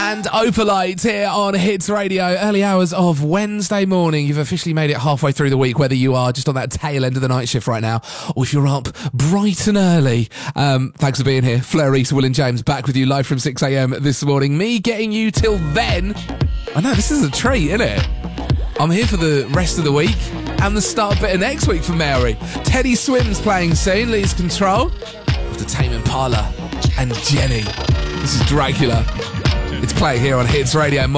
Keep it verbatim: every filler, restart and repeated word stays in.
and Opalite here on Hits Radio. Early hours of Wednesday morning. You've officially made it halfway through the week, whether you are just on that tail end of the night shift right now or if you're up bright and early. Um, thanks for being here. Fleur Reese, Will and James back with you live from six a.m. this morning. Me getting you till then. I know, this is a treat, isn't it? I'm here for the rest of the week and the start bit of next week for Mary. Teddy Swims playing soon, leads control of the Tame Impala and Jenny. This is Dracula. It's playing here on Hits Radio.